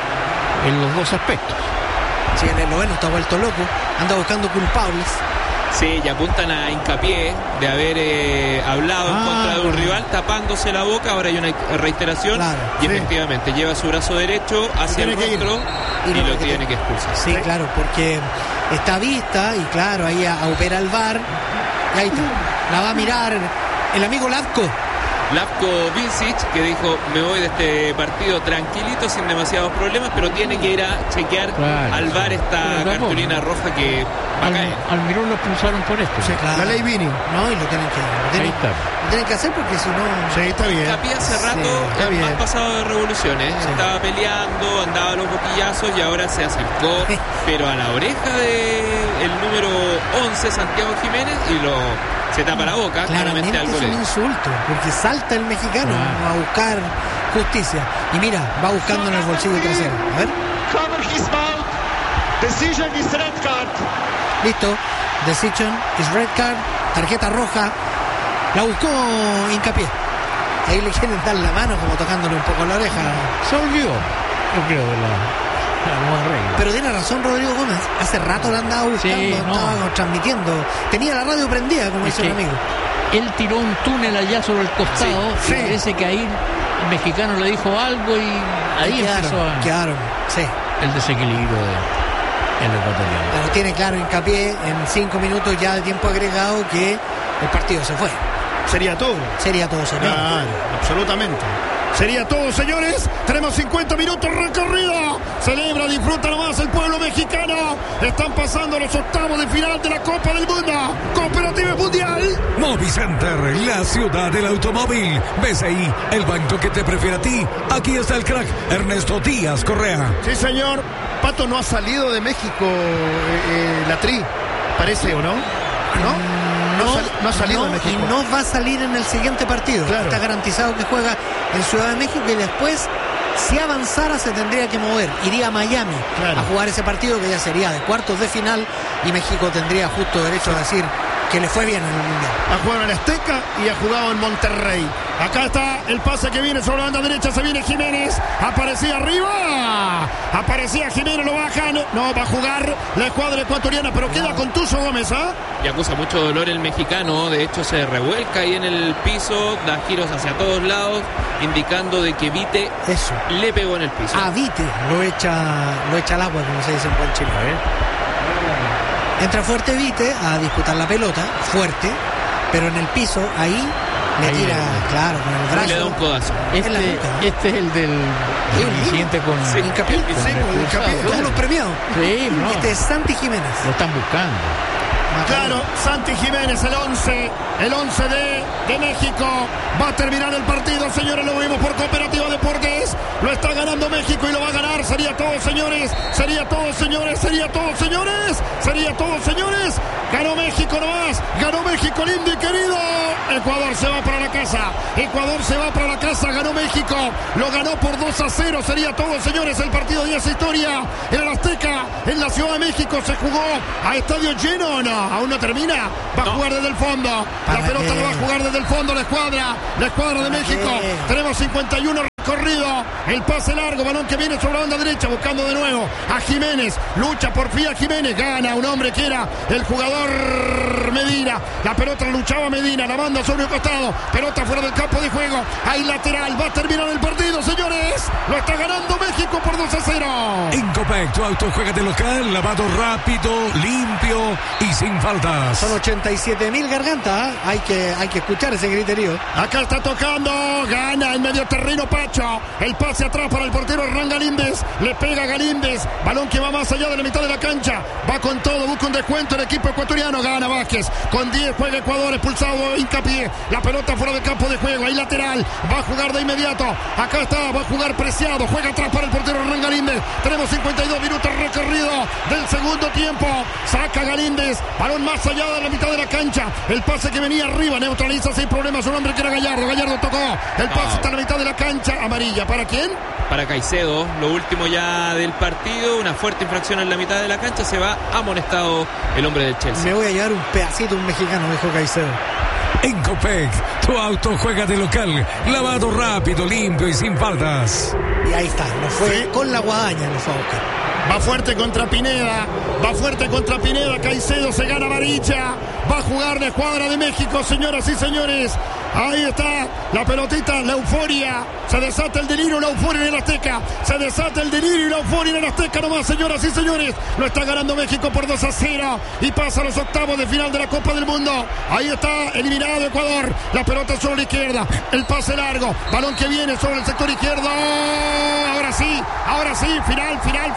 en los dos aspectos. Sí, en el noveno está vuelto loco, anda buscando culpables. Sí, y apuntan a Hincapié de haber hablado en contra de un rival, tapándose la boca. Ahora hay una reiteración, claro, y sí, efectivamente lleva su brazo derecho hacia el rostro y lo tiene que expulsar. Sí, claro, porque está vista y claro, ahí opera el VAR y ahí está, la va a mirar el amigo Latko Vincic, que dijo: me voy de este partido tranquilito, sin demasiados problemas, pero tiene que ir a chequear al VAR esta cartulina roja que va a caer. Almirón lo expulsaron por esto. Sí, claro. La ley Vini. No, y lo tienen que hacer porque si no... Sí, está bien. Hincapié hace rato más pasado de revoluciones. Sí. Estaba peleando, andaba a los boquillazos y ahora se acercó, pero a la oreja del número 11, Santiago Jiménez, y se tapa la boca. Claramente algo es un insulto, porque salta el mexicano a buscar justicia. Y mira, va buscando en el bolsillo trasero. A ver. Decision is red card. Listo. Decision is red card. Tarjeta roja. La buscó Hincapié. Ahí le quieren dar la mano como tocándole un poco la oreja. Se olvidó, yo creo, de la nueva regla. Pero tiene razón Rodrigo Gómez. Hace rato la andaba buscando, estaba transmitiendo. Tenía la radio prendida, como dice un amigo. Él tiró un túnel allá sobre el costado. Sí. Y parece que ahí el mexicano le dijo algo y ahí empezó el desequilibrio del ecuatoriano. Pero tiene claro Hincapié en 5 minutos ya de tiempo agregado que el partido se fue. Sería todo, señor. Claro, absolutamente. Sería todo, señores. Tenemos 50 minutos recorrido. Celebra, disfruta nomás el pueblo mexicano. Están pasando los octavos de final de la Copa del Mundo. Cooperativa Mundial. Movicenter, la ciudad del automóvil. BCI, el banco que te prefiere a ti. Aquí está el crack Ernesto Díaz Correa. Sí, señor. Pato, no ha salido de México la Tri, parece, ¿o no? No ha salido de México. Y no va a salir en el siguiente partido. Claro. Está garantizado que juega en Ciudad de México y después, si avanzara, se tendría que mover. Iría a Miami a jugar ese partido que ya sería de cuartos de final y México tendría justo derecho a decir que le fue bien en el Mundial. Ha jugado en Azteca y ha jugado en Monterrey. Acá está el pase que viene sobre la banda derecha. Se viene Jiménez. Aparecía arriba. Aparecía Jiménez. Lo bajan. No, va a jugar la escuadra ecuatoriana. Pero queda con Tuzo Gómez, Y acusa mucho dolor el mexicano. De hecho, se revuelca ahí en el piso. Da giros hacia todos lados. Indicando de que Vite le pegó en el piso. A Vite lo echa al agua, como se dice en buen chile. Entra fuerte Vite a disputar la pelota, fuerte, pero en el piso, ahí le tira, claro, con el brazo. Le da un codazo. Este es el del incidente con Hincapié. Todos los premiados. Sí, Este es Santi Jiménez. Lo están buscando. Claro, Santi Jiménez, el 11 de México. Va a terminar el partido, señores, lo vimos por Cooperativa Deportes. Lo está ganando México y lo va a ganar. Sería todo, señores. Sería todo, señores. Sería todo, señores. Sería todo, señores. Ganó México nomás. Ganó México, lindo y querido. Ecuador se va para la casa. Ecuador se va para la casa. Ganó México. Lo ganó por 2-0. Sería todo, señores. El partido de esa historia en el Azteca, en la Ciudad de México. Se jugó a estadio lleno o no. Aún no termina. Va a jugar desde el fondo. La pelota la va a jugar desde el fondo. La escuadra de México. Tenemos 51 recorrido. El pase largo. Balón que viene sobre la banda derecha. Buscando de nuevo a Jiménez. Lucha por fin a Jiménez. Gana un hombre que era el jugador Medina. La pelota la luchaba Medina. La manda sobre el costado. Pelota fuera del campo de juego. Ahí lateral. Va a terminar el partido, señores. Lo está ganando México por 2-0. En Copec, tu auto juega de local. Lavado rápido, limpio y sin faltas. Son 87.000 gargantas. Hay que escuchar ese criterio. Acá está tocando. Gana en medio terreno Pacho. El pase atrás para el portero Hernán Galíndez. Le pega Galíndez. Balón que va más allá de la mitad de la cancha. Va con todo. Busca un descuento el equipo ecuatoriano. Gana Vázquez. Con 10 juega Ecuador. Expulsado Hincapié. La pelota fuera del campo de juego. Ahí lateral. Va a jugar de inmediato. Acá está. Va a jugar Preciado. Juega atrás para el portero Hernán Galíndez. Tenemos 52 minutos recorrido del segundo tiempo. Saca Galíndez. Balón más allá de la mitad de la cancha. El pase que venía arriba. Neutraliza sin problemas un hombre que era Gallardo. Gallardo tocó. El pase está en la mitad de la cancha. Amarilla. ¿Para quién? Para Caicedo. Lo último ya del partido. Una fuerte infracción en la mitad de la cancha. Se va amonestado el hombre del Chelsea. Me voy a llevar un pedacito, un mexicano, dijo Caicedo. En Copec, tu auto juega de local. Lavado rápido, limpio y sin faltas. Y ahí está. Lo fue con la guadaña. Lo fue a buscar. Va fuerte contra Pineda. Va fuerte contra Pineda. Caicedo se gana varilla. Va a jugar la escuadra de México, señoras y señores. Ahí está la pelotita, la euforia. Se desata el delirio, la euforia en el Azteca. Se desata el delirio y la euforia en el Azteca nomás, señoras y señores. Lo está ganando México por 2-0 y pasa a los octavos de final de la Copa del Mundo. Ahí está eliminado Ecuador. La pelota sobre la izquierda. El pase largo. Balón que viene sobre el sector izquierdo. Ahora sí. Final.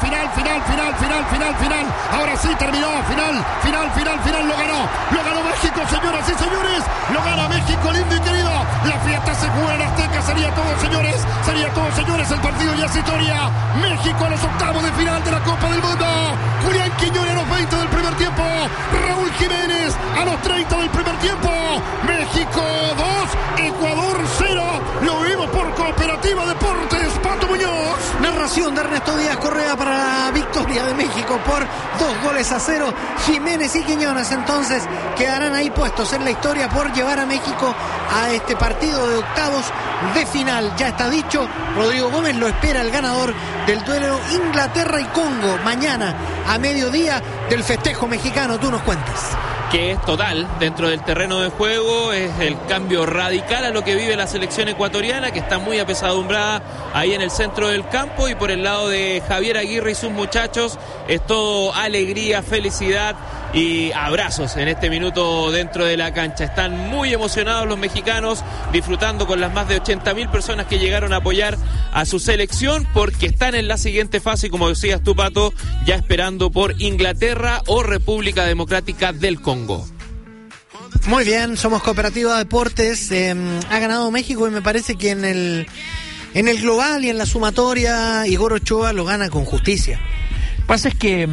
Ahora sí terminó. Final. Lo ganó México, señoras y señores. Lo gana México, lindo y querido. La fiesta se juega en Azteca. Sería todo, señores. El partido ya es historia. México a los octavos de final de la Copa del Mundo. Julián Quiñones a los 20 del primer tiempo. Raúl Jiménez a los 30 del primer tiempo. México 2, Ecuador 0. Lo vimos por Cooperativa Deportes. Pato Muñoz. Narración de Ernesto Díaz Correa para la victoria de México por 2-0. Jiménez y Quiñones entonces quedarán ahí puestos en la historia por llevar a México a este partido de octavos de final. Ya está dicho, Rodrigo Gómez lo espera el ganador del duelo Inglaterra y Congo mañana a mediodía del festejo mexicano. Tú nos cuentas. Que es total dentro del terreno de juego, es el cambio radical a lo que vive la selección ecuatoriana, que está muy apesadumbrada ahí en el centro del campo, y por el lado de Javier Aguirre y sus muchachos es todo alegría, felicidad y abrazos en este minuto dentro de la cancha. Están muy emocionados los mexicanos, disfrutando con las más de 80.000 personas que llegaron a apoyar a su selección, porque están en la siguiente fase, como decías tú, Pato, ya esperando por Inglaterra o República Democrática del Congo. Muy bien, somos Cooperativa Deportes. Ha ganado México y me parece que en el global y en la sumatoria Igor Ochoa lo gana con justicia. Lo que pasa es que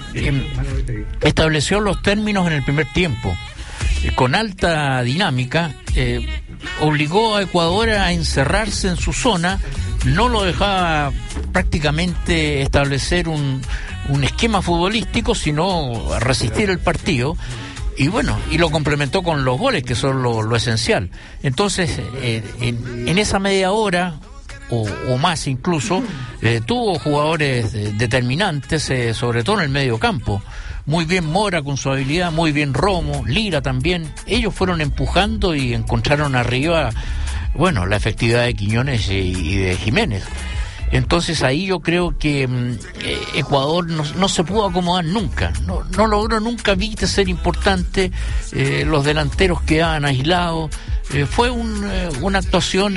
estableció los términos en el primer tiempo con alta dinámica, obligó a Ecuador a encerrarse en su zona, no lo dejaba prácticamente establecer un esquema futbolístico, sino a resistir el partido. Y bueno, y lo complementó con los goles, que son lo esencial. Entonces, en esa media hora o más incluso, tuvo jugadores determinantes, sobre todo en el medio campo. Muy bien Mora con su habilidad, muy bien Romo, Lira también. Ellos fueron empujando y encontraron arriba, bueno, la efectividad de Quiñones y de Jiménez. Entonces ahí yo creo que Ecuador no se pudo acomodar nunca, no logró nunca, viste, ser importante, los delanteros quedaban aislados. Fue una actuación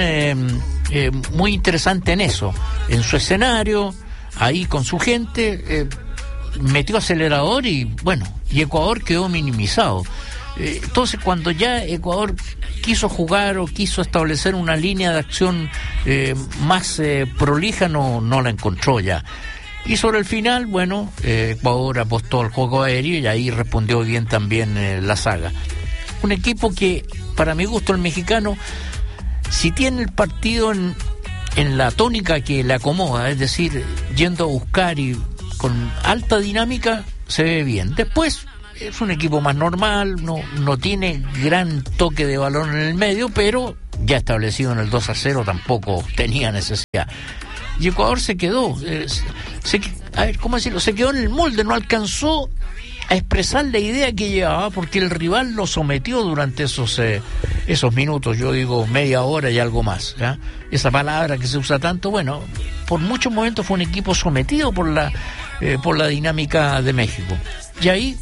muy interesante en eso, en su escenario, ahí con su gente, metió acelerador y Ecuador quedó minimizado. Entonces, cuando ya Ecuador quiso jugar o quiso establecer una línea de acción más prolija, no la encontró ya. Y sobre el final, Ecuador apostó al juego aéreo y ahí respondió bien también la saga. Un equipo que, para mi gusto, el mexicano, si tiene el partido en la tónica que le acomoda, es decir, yendo a buscar y con alta dinámica, se ve bien. Después es un equipo más normal, no tiene gran toque de balón en el medio, pero ya establecido en el 2-0 tampoco tenía necesidad. Y Ecuador se quedó, se quedó en el molde, no alcanzó a expresar la idea que llevaba, porque el rival lo sometió durante esos minutos, yo digo media hora y algo más, ¿ya? Esa palabra que se usa tanto, por muchos momentos fue un equipo sometido por la dinámica de México. Y ahí,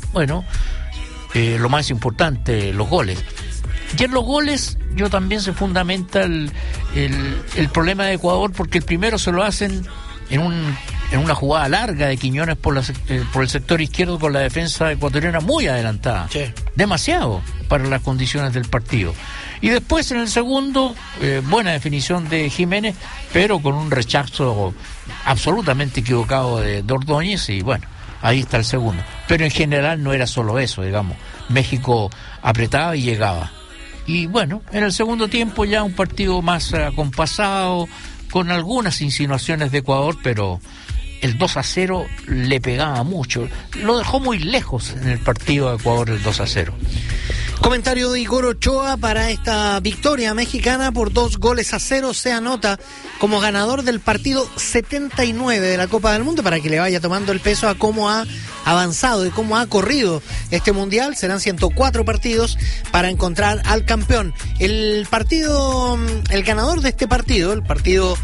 lo más importante, los goles. Y en los goles yo también se fundamenta el problema de Ecuador, porque el primero se lo hacen en una jugada larga de Quiñones por el sector izquierdo, con la defensa ecuatoriana muy adelantada. Sí. Demasiado para las condiciones del partido. Y después en el segundo, buena definición de Jiménez, pero con un rechazo absolutamente equivocado de Ordóñez, y ahí está el segundo. Pero en general no era solo eso, digamos. México apretaba y llegaba. Y en el segundo tiempo ya un partido más acompasado, con algunas insinuaciones de Ecuador, pero el 2-0 le pegaba mucho. Lo dejó muy lejos en el partido de Ecuador el 2-0. Comentario de Igor Ochoa para esta victoria mexicana por 2-0. Se anota como ganador del partido 79 de la Copa del Mundo, para que le vaya tomando el peso a cómo ha avanzado y cómo ha corrido este mundial. Serán 104 partidos para encontrar al campeón. El ganador de este partido, el partido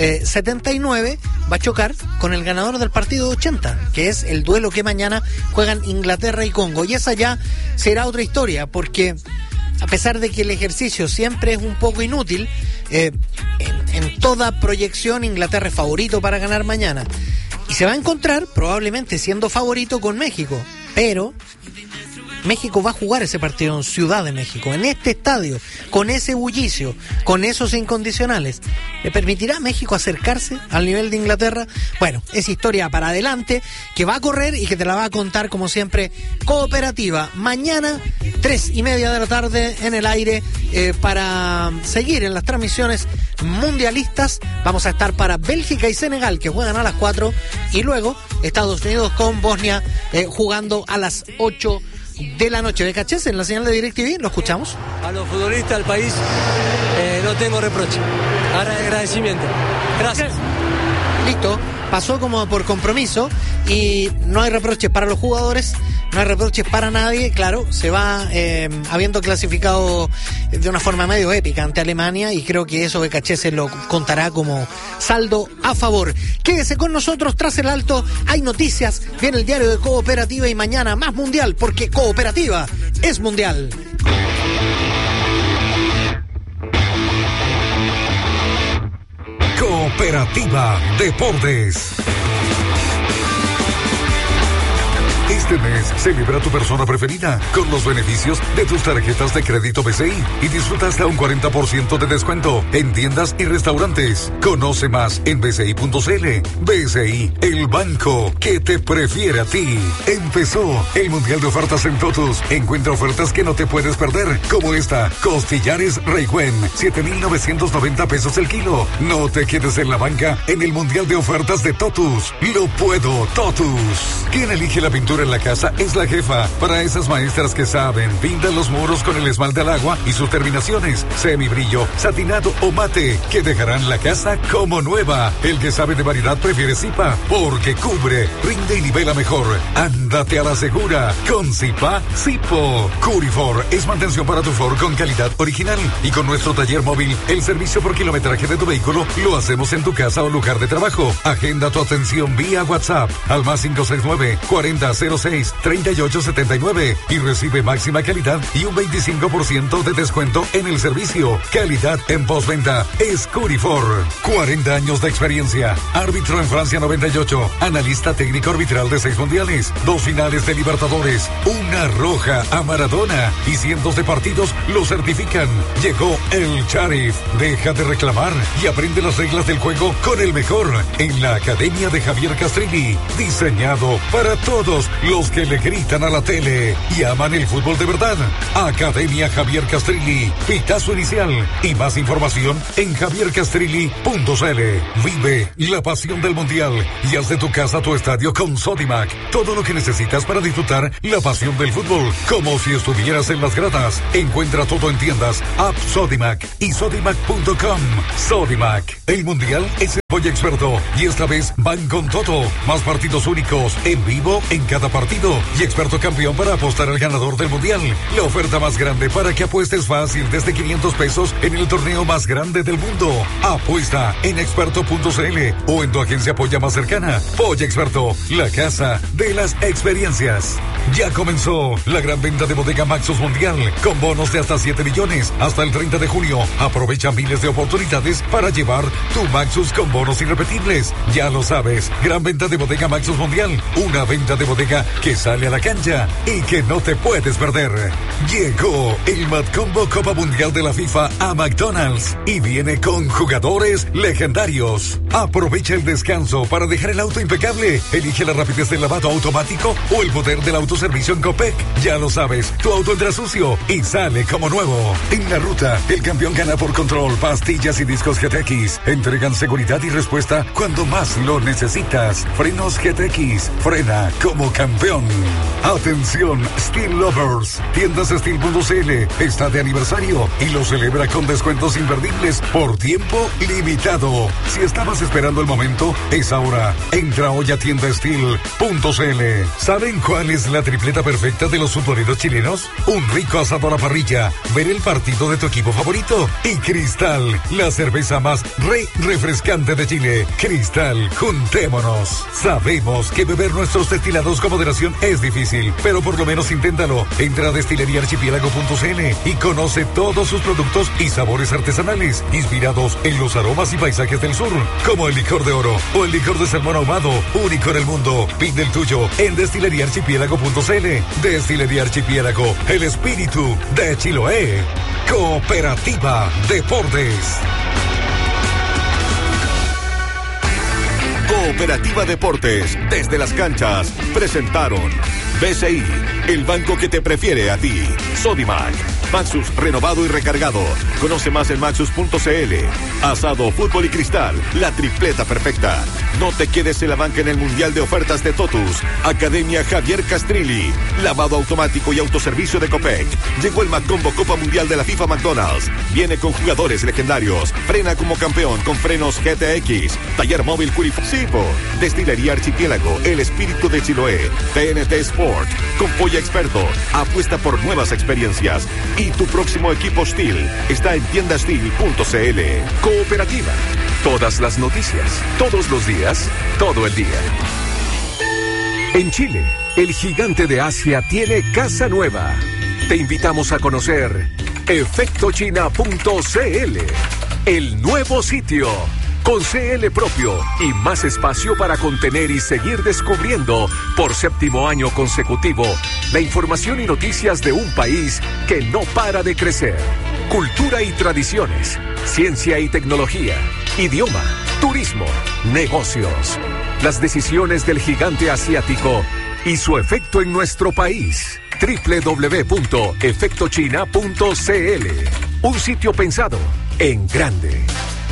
79, va a chocar con el ganador del partido 80, que es el duelo que mañana juegan Inglaterra y Congo. Y esa ya será otra historia, porque a pesar de que el ejercicio siempre es un poco inútil, en toda proyección Inglaterra es favorito para ganar mañana. Y se va a encontrar probablemente siendo favorito con México, pero México va a jugar ese partido en Ciudad de México, en este estadio, con ese bullicio, con esos incondicionales. ¿Le permitirá a México acercarse al nivel de Inglaterra? Es historia para adelante, que va a correr y que te la va a contar, como siempre, Cooperativa. Mañana, 3:30 de la tarde, en el aire, para seguir en las transmisiones mundialistas. Vamos a estar para Bélgica y Senegal, que juegan a las 4, y luego Estados Unidos con Bosnia, jugando a las 8 de la noche. Becachese en la señal de DirecTV, lo escuchamos. A los futbolistas, al país, no tengo reproche. Agradecimiento. Gracias. Listo, pasó como por compromiso y no hay reproches para los jugadores, no hay reproches para nadie. Claro, se va habiendo clasificado de una forma medio épica ante Alemania, y creo que eso Becachese lo contará como saldo a favor. Quédese con nosotros. Tras el alto hay noticias, viene el diario de Cooperativa, y mañana más mundial, porque Cooperativa es mundial. Cooperativa Deportes. Este mes celebra tu persona preferida con los beneficios de tus tarjetas de crédito BCI y disfruta hasta un 40% de descuento en tiendas y restaurantes. Conoce más en bci.cl. BCI, el banco que te prefiere a ti. Empezó el Mundial de Ofertas en Totus. Encuentra ofertas que no te puedes perder, como esta: costillares Reigüen, 7,990 pesos el kilo. No te quedes en la banca en el Mundial de Ofertas de Totus. Lo puedo, Totus. ¿Quién elige la pintura en la casa? Es la jefa. Para esas maestras que saben, pintan los muros con el esmalte al agua y sus terminaciones, semibrillo, satinado o mate, que dejarán la casa como nueva. El que sabe de variedad prefiere Zipa, porque cubre, rinde y nivela mejor. Ándate a la segura con Zipa Zipo. Curifor es mantención para tu Ford con calidad original, y con nuestro taller móvil, el servicio por kilometraje de tu vehículo lo hacemos en tu casa o lugar de trabajo. Agenda tu atención vía WhatsApp al +569 40 306-3879 y recibe máxima calidad y un 25% de descuento en el servicio. Calidad en postventa es Curifor. 40 años de experiencia. Árbitro en Francia 98. Analista técnico arbitral de 6 mundiales, 2 finales de Libertadores, una roja a Maradona y cientos de partidos lo certifican. Llegó el Sharif. Deja de reclamar y aprende las reglas del juego con el mejor en la Academia de Javier Castrilli. Diseñado para todos los que le gritan a la tele y aman el fútbol de verdad. Academia Javier Castrilli. Pitazo inicial y más información en javiercastrilli.cl. Vive la pasión del mundial y haz de tu casa tu estadio con Sodimac. Todo lo que necesitas para disfrutar la pasión del fútbol, como si estuvieras en las gradas. Encuentra todo en tiendas, app Sodimac y sodimac.com. Sodimac, el mundial es el Voy Experto y esta vez van con todo. Más partidos únicos, en vivo en cada partido y Experto campeón para apostar al ganador del mundial. La oferta más grande para que apuestes fácil desde 500 pesos en el torneo más grande del mundo. Apuesta en experto.cl o en tu agencia Polla más cercana. Polla Experto, la casa de las experiencias. Ya comenzó la gran venta de Bodega Maxus Mundial con bonos de hasta 7 millones hasta el 30 de junio. Aprovecha miles de oportunidades para llevar tu Maxus con bonos irrepetibles. Ya lo sabes, gran venta de Bodega Maxus Mundial. Una venta de bodega que sale a la cancha y que no te puedes perder. Llegó el Mad Combo Copa Mundial de la FIFA a McDonald's y viene con jugadores legendarios. Aprovecha el descanso para dejar el auto impecable. Elige la rapidez del lavado automático o el poder del autoservicio en Copec. Ya lo sabes, tu auto entra sucio y sale como nuevo. En la ruta, el campeón gana por control. Pastillas y discos GTX entregan seguridad y respuesta cuando más lo necesitas. Frenos GTX, frena como campeón. Atención, Steel Lovers. Tiendas Steel.cl está de aniversario y lo celebra con descuentos imperdibles por tiempo limitado. Si estabas esperando el momento, es ahora. Entra hoy a tiendasteel.cl. ¿Saben cuál es la tripleta perfecta de los futboleros chilenos? Un rico asado a la parrilla, ver el partido de tu equipo favorito y Cristal, la cerveza más refrescante de Chile. Cristal, juntémonos. Sabemos que beber nuestros destilados con moderación es difícil, pero por lo menos inténtalo. Entra a destileriarchipiélago.cl y conoce todos sus productos y sabores artesanales, inspirados en los aromas y paisajes del sur, como el licor de oro o el licor de salmón ahumado, único en el mundo. Pide el tuyo en destileriarchipiélago.cl. Destilería Archipiélago, el espíritu de Chiloé. Cooperativa Deportes. Cooperativa Deportes, desde las canchas, presentaron BCI, el banco que te prefiere a ti. Sodimac, Maxus renovado y recargado. Conoce más en maxus.cl. Asado, fútbol y cristal, la tripleta perfecta. No te quedes en la banca en el Mundial de Ofertas de Totus. Academia Javier Castrilli, lavado automático y autoservicio de Copec. Llegó el Macombo Copa Mundial de la FIFA McDonald's. Viene con jugadores legendarios. Frena como campeón con frenos GTX. Taller móvil Curifo. Destilería Archipiélago, el espíritu de Chiloé. TNT Sport, con Polla Experto. Apuesta por nuevas experiencias. Y tu próximo equipo Steel está en tiendasteel.cl. Cooperativa. Todas las noticias, todos los días, todo el día. En Chile, el gigante de Asia tiene casa nueva. Te invitamos a conocer efectochina.cl, el nuevo sitio. Con CL propio y más espacio para contener y seguir descubriendo por 7º año consecutivo la información y noticias de un país que no para de crecer. Cultura y tradiciones, ciencia y tecnología, idioma, turismo, negocios. Las decisiones del gigante asiático y su efecto en nuestro país. www.efectochina.cl. Un sitio pensado en grande.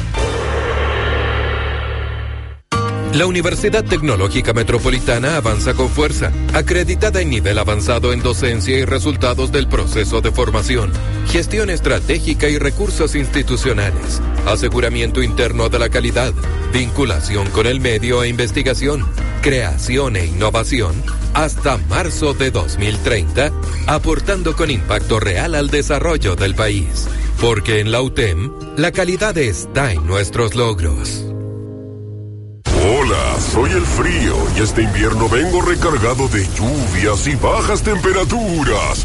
La Universidad Tecnológica Metropolitana avanza con fuerza, acreditada en nivel avanzado en docencia y resultados del proceso de formación, gestión estratégica y recursos institucionales, aseguramiento interno de la calidad, vinculación con el medio e investigación, creación e innovación, hasta marzo de 2030, aportando con impacto real al desarrollo del país. Porque en la UTEM, la calidad está en nuestros logros. Hola, soy el frío y este invierno vengo recargado de lluvias y bajas temperaturas.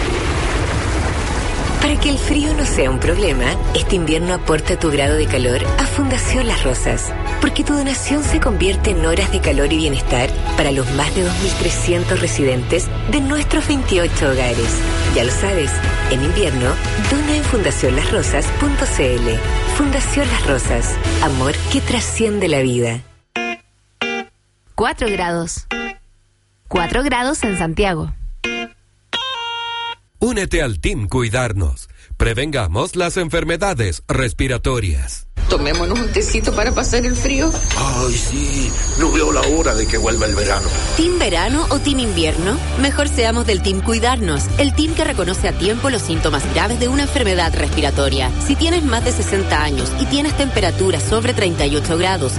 Para que el frío no sea un problema, este invierno aporta tu grado de calor a Fundación Las Rosas, porque tu donación se convierte en horas de calor y bienestar para los más de 2.300 residentes de nuestros 28 hogares. Ya lo sabes, en invierno, dona en fundacionlasrosas.cl. Fundación Las Rosas, amor que trasciende la vida. 4 grados. 4 grados en Santiago. Únete al Team Cuidarnos. Prevengamos las enfermedades respiratorias. Tomémonos un tecito para pasar el frío. Ay, sí, no veo la hora de que vuelva el verano. ¿Team verano o team invierno? Mejor seamos del Team Cuidarnos, el team que reconoce a tiempo los síntomas graves de una enfermedad respiratoria. Si tienes más de 60 años y tienes temperatura sobre 38 grados